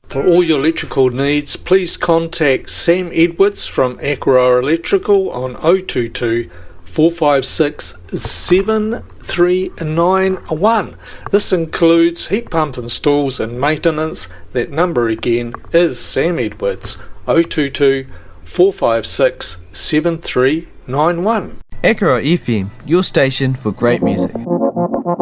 For all your electrical needs, please contact Sam Edwards from Acro Electrical on 022 456 7391. This includes heat pump installs and maintenance. That number again is Sam Edwards, 022 456 7391. Acro FM, your station for great music.